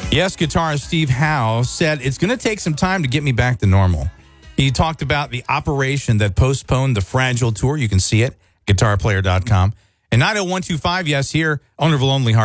Yes, guitarist Steve Howe said it's going to take some time to get me back to normal. He talked about the operation that postponed the Fragile tour. You can see it, guitarplayer.com. And 90125, yes, here, owner of a Lonely Heart.